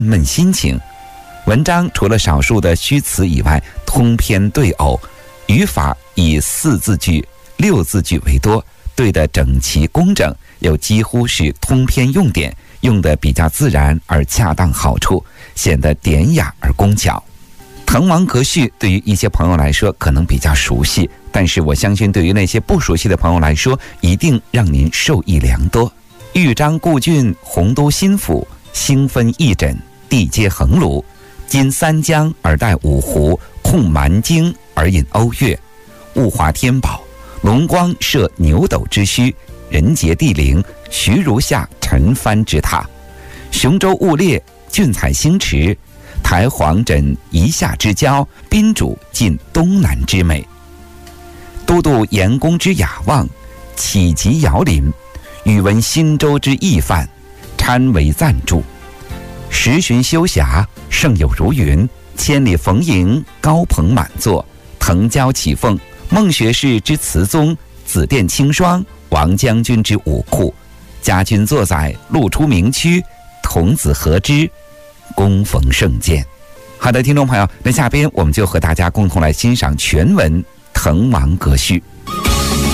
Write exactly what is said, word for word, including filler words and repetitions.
闷心情。文章除了少数的虚词以外，通篇对偶，语法以四字句、六字句为多，对得整齐工整，又几乎是通篇用典，用得比较自然而恰当好处，显得典雅而工巧。滕王阁序对于一些朋友来说可能比较熟悉，但是我相信对于那些不熟悉的朋友来说，一定让您受益良多。豫章故郡，洪都新府，星分翼轸，地接衡庐。今三江而带五湖，控蛮荆而引瓯越。物华天宝，龙光射牛斗之墟，人杰地灵，徐如下陈蕃之榻。雄州雾列，俊采星驰，台隍枕夷夏之交，宾主尽东南之美。都督严公之雅望，启极遥临，语闻新州之义范，参为赞助。时巡修霞，胜友如云，千里逢迎，高朋满座，腾蛟起凤，孟学士之词宗，紫殿清霜，王将军之武库，家君作宰，路出名区，童子何之，恭逢圣见。好的，听众朋友，那下边我们就和大家共同来欣赏全文《滕王阁序》。